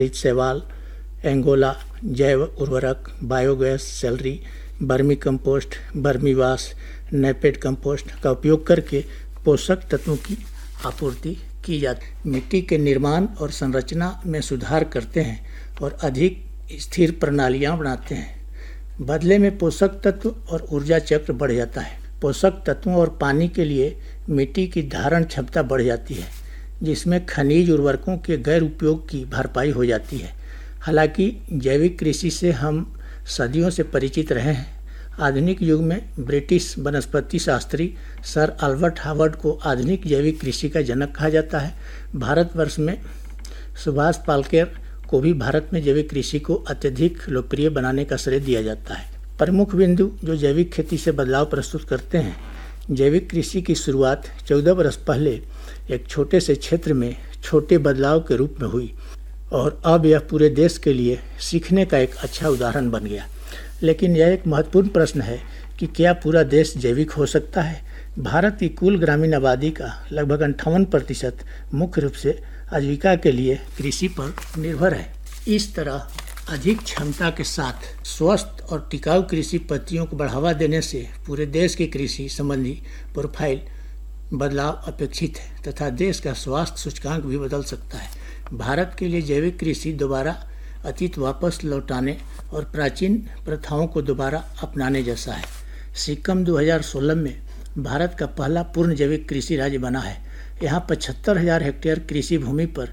शैवाल, एंगोला, जैव उर्वरक, बायोगैस, सैलरी, बर्मी कंपोस्ट, बर्मीवास, नेपेड कंपोस्ट का उपयोग करके पोषक तत्वों की आपूर्ति की जाती। मिट्टी के निर्माण और संरचना में सुधार करते हैं और अधिक स्थिर प्रणालियां बनाते हैं। बदले में पोषक तत्व और ऊर्जा चक्र बढ़ जाता है। पोषक तत्वों और पानी के लिए मिट्टी की धारण क्षमता बढ़ जाती है, जिसमें खनिज उर्वरकों के गैर उपयोग की भरपाई हो जाती है। हालांकि जैविक कृषि से हम सदियों से परिचित रहे हैं। आधुनिक युग में ब्रिटिश वनस्पति शास्त्री सर अल्बर्ट हावर्ड को आधुनिक जैविक कृषि का जनक कहा जाता है। भारतवर्ष में सुभाष पालेकर को भी भारत में जैविक कृषि को अत्यधिक लोकप्रिय बनाने का श्रेय दिया जाता है। प्रमुख बिंदु जो जैविक खेती से बदलाव प्रस्तुत करते हैं। जैविक कृषि की शुरुआत 14 वर्ष पहले एक छोटे से क्षेत्र में छोटे बदलाव के रूप में हुई और अब यह पूरे देश के लिए सीखने का एक अच्छा उदाहरण बन गया। लेकिन यह एक महत्वपूर्ण प्रश्न है कि क्या पूरा देश जैविक हो सकता है? भारत की कुल ग्रामीण आबादी का लगभग 58% मुख्य रूप से आजीविका के लिए कृषि पर निर्भर है। इस तरह अधिक क्षमता के साथ स्वस्थ और टिकाऊ कृषि पद्धतियों को बढ़ावा देने से पूरे देश की कृषि संबंधी प्रोफाइल बदलाव अपेक्षित है तथा देश का स्वास्थ्य सूचकांक भी बदल सकता है। भारत के लिए जैविक कृषि दोबारा अतीत वापस लौटाने और प्राचीन प्रथाओं को दोबारा अपनाने जैसा है। सिक्किम 2016 में भारत का पहला पूर्ण जैविक कृषि राज्य बना है। यहाँ 75,000 हेक्टेयर कृषि भूमि पर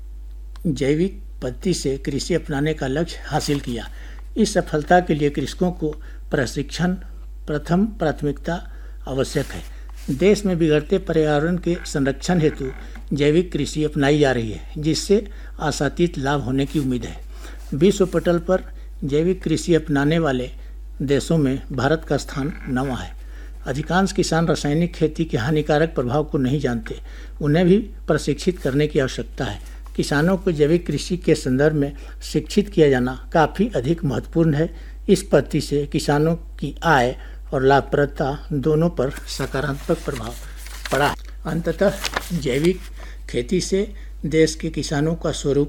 जैविक पद्धति से कृषि अपनाने का लक्ष्य हासिल किया। इस सफलता के लिए कृषकों को प्रशिक्षण प्रथम प्राथमिकता आवश्यक है। देश में बिगड़ते पर्यावरण के संरक्षण हेतु जैविक कृषि अपनाई जा रही है, जिससे आशातीत लाभ होने की उम्मीद है। विश्व पटल पर जैविक कृषि अपनाने वाले देशों में भारत का स्थान 9वां है। अधिकांश किसान रासायनिक खेती के हानिकारक प्रभाव को नहीं जानते। उन्हें भी प्रशिक्षित करने की आवश्यकता है। किसानों को जैविक कृषि के संदर्भ में शिक्षित किया जाना काफ़ी अधिक महत्वपूर्ण है। इस पद्धति से किसानों की आय और लाभप्रदता दोनों पर सकारात्मक प्रभाव पड़ा है। अंततः जैविक खेती से देश के किसानों का स्वरूप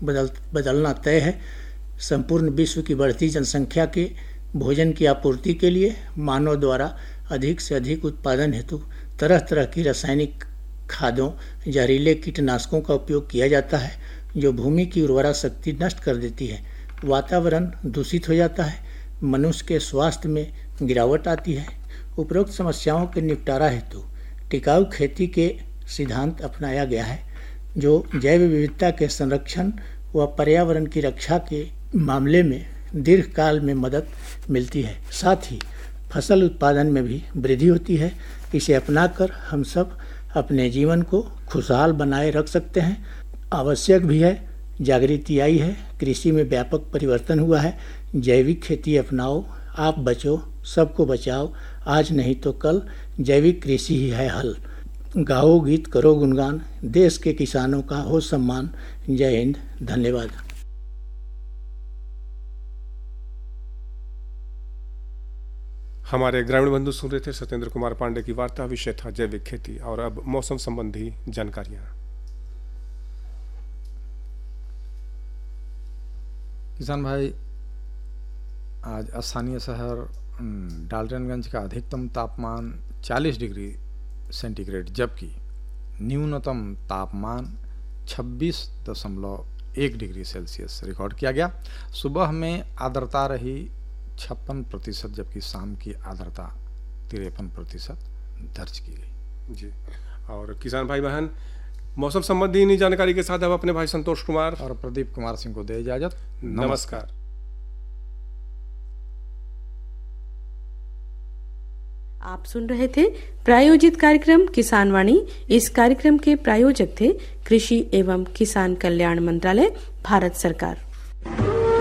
बदलना तय है। संपूर्ण विश्व की बढ़ती जनसंख्या के भोजन की आपूर्ति के लिए मानव द्वारा अधिक से अधिक उत्पादन हेतु तरह तरह की रासायनिक खादों, जहरीले कीटनाशकों का उपयोग किया जाता है, जो भूमि की उर्वरा शक्ति नष्ट कर देती है। वातावरण दूषित हो जाता है, मनुष्य के स्वास्थ्य में गिरावट आती है। उपरोक्त समस्याओं के निपटारा हेतु टिकाऊ खेती के सिद्धांत अपनाया गया है, जो जैव विविधता के संरक्षण व पर्यावरण की रक्षा के मामले में दीर्घकाल में मदद मिलती है। साथ ही फसल उत्पादन में भी वृद्धि होती है। इसे अपनाकर हम सब अपने जीवन को खुशहाल बनाए रख सकते हैं। आवश्यक भी है, जागृति आई है, कृषि में व्यापक परिवर्तन हुआ है। जैविक खेती अपनाओ, आप बचो, सबको बचाओ। आज नहीं तो कल जैविक कृषि ही है हल। गाओ गीत, करो गुणगान, देश के किसानों का हो सम्मान। जय हिंद, धन्यवाद। हमारे ग्रामीण बंधु सुन रहे थे सत्येंद्र कुमार पांडे की वार्ता। विषय था जैविक खेती। और अब मौसम संबंधी जानकारियां। किसान भाई, आज स्थानीय शहर डाल्टनगंज का अधिकतम तापमान 40 डिग्री सेंटीग्रेड जबकि न्यूनतम तापमान 26.1 डिग्री सेल्सियस रिकॉर्ड किया गया। सुबह में आर्द्रता रही 56% जबकि शाम की आर्द्रता 53% दर्ज की गई। जी, और किसान भाई बहन, मौसम संबंधी इन्हीं जानकारी के साथ अब अपने भाई संतोष कुमार और प्रदीप कुमार सिंह को दे इजाजत। नमस्कार। आप सुन रहे थे प्रायोजित कार्यक्रम किसान वाणी। इस कार्यक्रम के प्रायोजक थे कृषि एवं किसान कल्याण मंत्रालय, भारत सरकार।